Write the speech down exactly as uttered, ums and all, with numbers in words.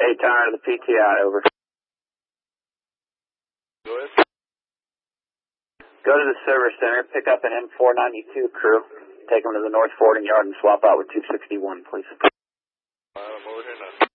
eight Tower to the P T I, over. Go ahead. Go to the service center, pick up an M four ninety-two crew, take them to the north forwarding yard and swap out with two sixty-one, please. I'm over here now.